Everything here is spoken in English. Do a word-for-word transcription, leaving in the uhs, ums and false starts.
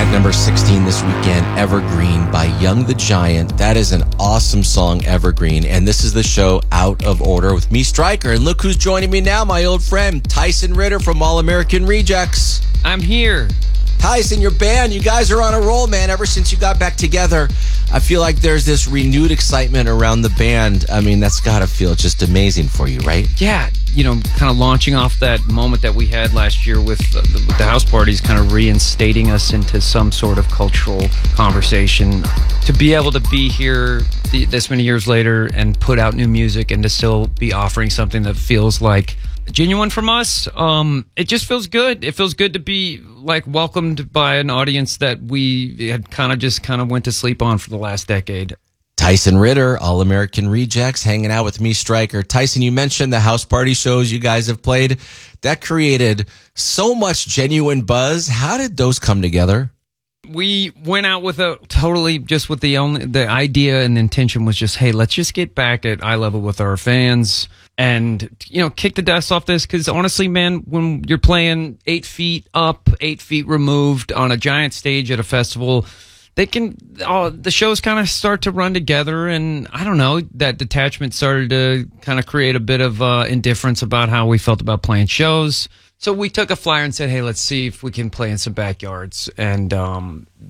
at number sixteen this weekend, Evergreen by Young the Giant. That is an awesome song, Evergreen. And this is the show Out of Order with me, Stryker. And look who's joining me now, my old friend, Tyson Ritter from All American Rejects. I'm here. Tyson, your band, you guys are on a roll, man. Ever since you got back together, I feel like there's this renewed excitement around the band. I mean, that's got to feel just amazing for you, right? Yeah, you know, kind of launching off that moment that we had last year with the, the, with the house parties, kind of reinstating us into some sort of cultural conversation. To be able to be here the, this many years later and put out new music and to still be offering something that feels like genuine from us, um, it just feels good. It feels good to be like welcomed by an audience that we had kind of just kind of went to sleep on for the last decade. Tyson Ritter, All American Rejects, hanging out with me, Stryker. Tyson, you mentioned the house party shows you guys have played. That created so much genuine buzz. How did those come together? We went out with a totally just with the only the idea and intention was just, hey, let's just get back at eye level with our fans and, you know, kick the dust off this. Because honestly, man, when you're playing eight feet up, eight feet removed on a giant stage at a festival, they can uh, the shows kind of start to run together. And I don't know, that detachment started to kind of create a bit of uh, indifference about how we felt about playing shows. So we took a flyer and said, hey, let's see if we can play in some backyards. And um,